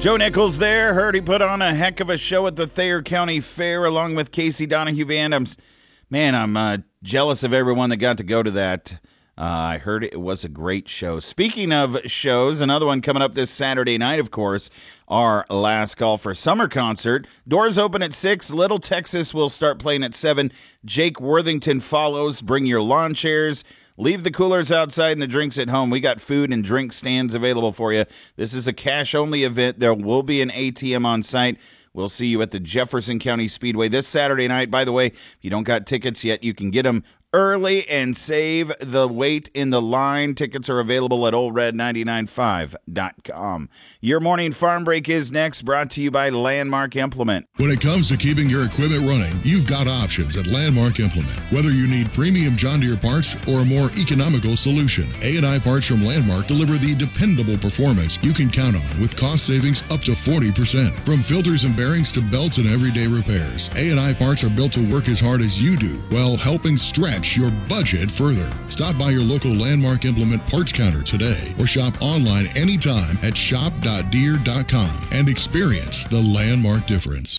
Joe Nichols there. Heard he put on a heck of a show at the Thayer County Fair along with Casey Donahue Band. I'm jealous of everyone that got to go to that. I heard it was a great show. Speaking of shows, another one coming up this Saturday night, of course, our Last Call for Summer concert. Doors open at 6. Little Texas will start playing at 7. Jake Worthington follows. Bring your lawn chairs. Leave the coolers outside and the drinks at home. We got food and drink stands available for you. This is a cash-only event. There will be an ATM on site. We'll see you at the Jefferson County Speedway this Saturday night. By the way, if you don't got tickets yet, you can get them early and save the wait in the line. Tickets are available at oldred995.com. Your morning farm break is next, brought to you by Landmark Implement. When it comes to keeping your equipment running, you've got options at Landmark Implement. Whether you need premium John Deere parts or a more economical solution, A&I parts from Landmark deliver the dependable performance you can count on with cost savings up to 40%. From filters and bearings to belts and everyday repairs, A&I parts are built to work as hard as you do while helping stretch your budget further. Stop by your local Landmark Implement parts counter today or shop online anytime at shop.deere.com and experience the Landmark difference.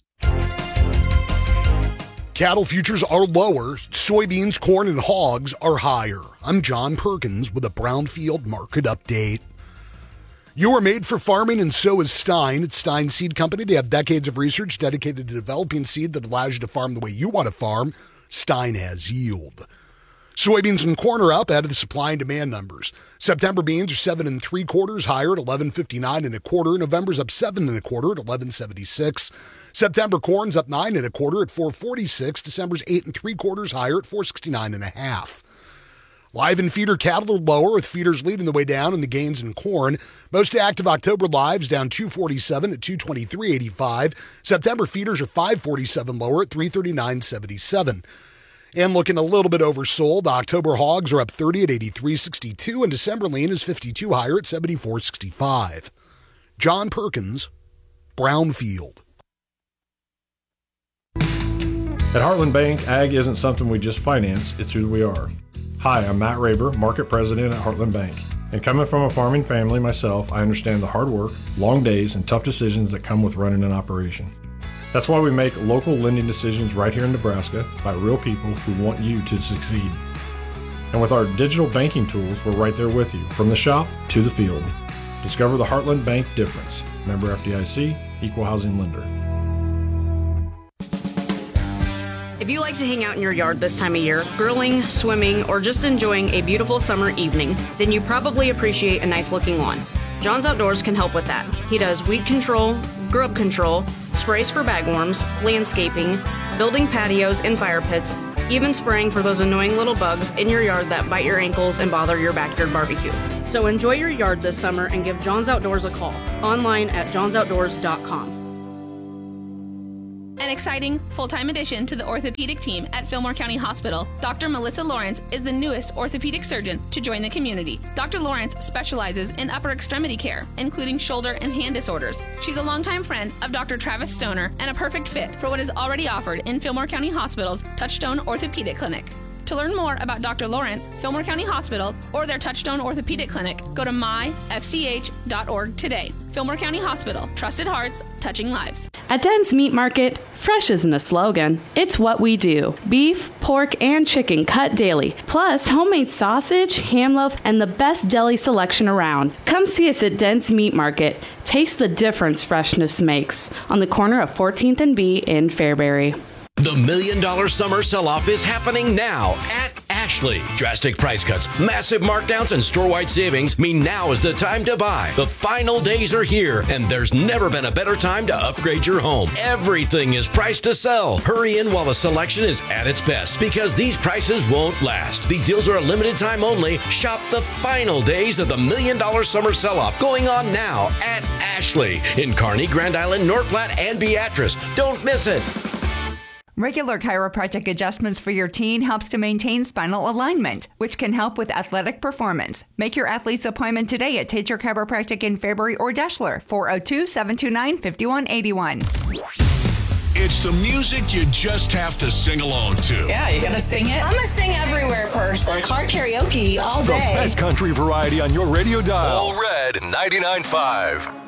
Cattle futures are lower. Soybeans, corn, and hogs are higher. I'm John Perkins with a Brownfield market update. You are made for farming, and so is Stein. It's Stein Seed Company. They have decades of research dedicated to developing seed that allows you to farm the way you want to farm. Stein has yield. Soybeans and corn are up ahead of the supply and demand numbers. September beans are 7 3/4 higher at 11.59 1/4. November's up 7 1/4 at 11.76. September corn's up 9 1/4 at 4.46. December's 8 3/4 higher at 4.69 1/2. Live and feeder cattle are lower, with feeders leading the way down in the gains in corn. Most active October lives down 247 at 223.85. September feeders are 547 lower at 339.77. And looking a little bit oversold, October hogs are up 30 at 83.62, and December lean is 52 higher at 74.65. John Perkins, Brownfield. At Heartland Bank, ag isn't something we just finance, it's who we are. Hi, I'm Matt Raber, Market President at Heartland Bank. And coming from a farming family myself, I understand the hard work, long days, and tough decisions that come with running an operation. That's why we make local lending decisions right here in Nebraska by real people who want you to succeed. And with our digital banking tools, we're right there with you, from the shop to the field. Discover the Heartland Bank difference. Member FDIC, Equal Housing Lender. If you like to hang out in your yard this time of year, grilling, swimming, or just enjoying a beautiful summer evening, then you probably appreciate a nice looking lawn. John's Outdoors can help with that. He does weed control, grub control, sprays for bagworms, landscaping, building patios and fire pits, even spraying for those annoying little bugs in your yard that bite your ankles and bother your backyard barbecue. So enjoy your yard this summer and give John's Outdoors a call. Online at johnsoutdoors.com. An exciting, full-time addition to the orthopedic team at Fillmore County Hospital, Dr. Melissa Lawrence is the newest orthopedic surgeon to join the community. Dr. Lawrence specializes in upper extremity care, including shoulder and hand disorders. She's a longtime friend of Dr. Travis Stoner and a perfect fit for what is already offered in Fillmore County Hospital's Touchstone Orthopedic Clinic. To learn more about Dr. Lawrence, Fillmore County Hospital, or their Touchstone Orthopedic Clinic, go to myfch.org today. Fillmore County Hospital, trusted hearts, touching lives. At Den's Meat Market, fresh isn't a slogan, it's what we do. Beef, pork, and chicken cut daily, plus homemade sausage, ham loaf, and the best deli selection around. Come see us at Den's Meat Market. Taste the difference freshness makes on the corner of 14th and B in Fairbury. The $1 Million Summer Sell-Off is happening now at Ashley. Drastic price cuts, massive markdowns, and store-wide savings mean now is the time to buy. The final days are here, and there's never been a better time to upgrade your home. Everything is priced to sell. Hurry in while the selection is at its best, because these prices won't last. These deals are a limited time only. Shop the final days of the $1 Million Summer Sell-Off going on now at Ashley in Kearney, Grand Island, North Platte, and Beatrice. Don't miss it. Regular chiropractic adjustments for your teen helps to maintain spinal alignment, which can help with athletic performance. Make your athlete's appointment today at Tater Chiropractic in Fairbury or Deshler, 402-729-5181. It's the music you just have to sing along to. Yeah, you gotta sing it. I'm a sing everywhere person. Car karaoke all day. The best country variety on your radio dial. All Red 99.5.